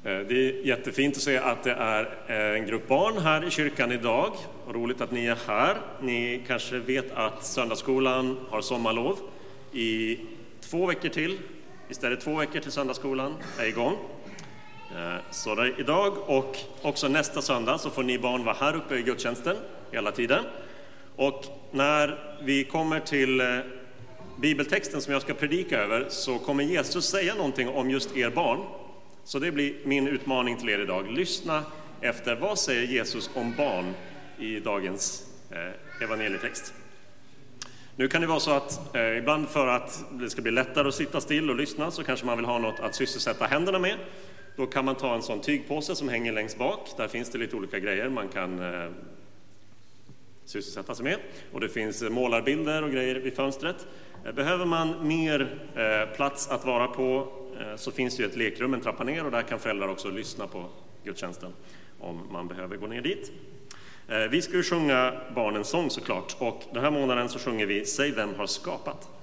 Det är jättefint att se att det är en grupp barn här i kyrkan idag. Roligt att ni är här. Ni kanske vet att söndagsskolan har sommarlov i 2 veckor till. Visst är det 2 veckor till söndagsskolan är igång. Så där idag och också nästa söndag så får ni barn vara här uppe i gudstjänsten hela tiden. Och när vi kommer till bibeltexten som jag ska predika över så kommer Jesus säga någonting om just er barn. Så det blir min utmaning till er idag. Lyssna efter vad säger Jesus om barn i dagens evangelietext. Nu kan det vara så att ibland för att det ska bli lättare att sitta still och lyssna så kanske man vill ha något att sysselsätta händerna med. Då kan man ta en sån tygpåse som hänger längst bak. Där finns det lite olika grejer man kan sysselsätta sig med. Och det finns målarbilder och grejer vid fönstret. Behöver man mer plats att vara på så finns det ju ett lekrum en trappa ner och där kan föräldrar också lyssna på gudstjänsten om man behöver gå ner dit. Vi ska ju sjunga barnens sång såklart och den här månaden så sjunger vi Säg vem har skapat.